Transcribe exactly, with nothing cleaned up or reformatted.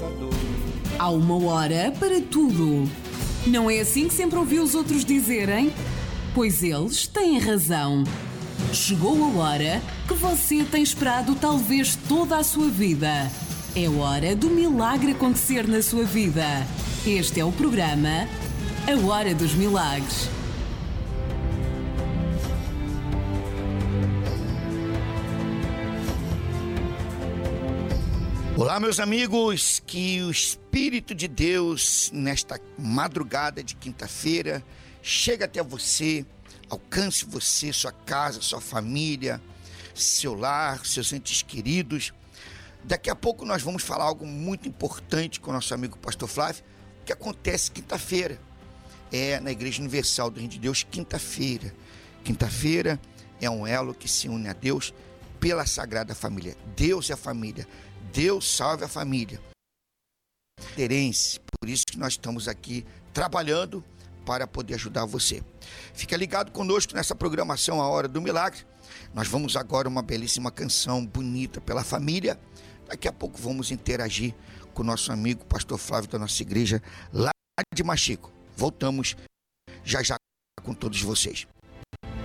Há uma hora para tudo. Não é assim que sempre ouvi os outros dizerem? Pois eles têm razão. Chegou a hora que você tem esperado talvez toda a sua vida. É hora do milagre acontecer na sua vida. Este é o programa A Hora dos Milagres. Olá, meus amigos, que o Espírito de Deus, nesta madrugada de quinta-feira, chegue até você, alcance você, sua casa, sua família, seu lar, seus entes queridos. Daqui a pouco nós vamos falar algo muito importante com o nosso amigo Pastor Flávio, que acontece quinta-feira. É na Igreja Universal do Reino de Deus, quinta-feira. Quinta-feira é um elo que se une a Deus pela Sagrada Família. Deus é a família. Deus salve a família. Por isso que nós estamos aqui trabalhando para poder ajudar você. Fica ligado conosco nessa programação A Hora do Milagre. Nós vamos agora uma belíssima canção bonita pela família. Daqui a pouco vamos interagir com o nosso amigo Pastor Flávio da nossa igreja lá de Machico. Voltamos já já com todos vocês.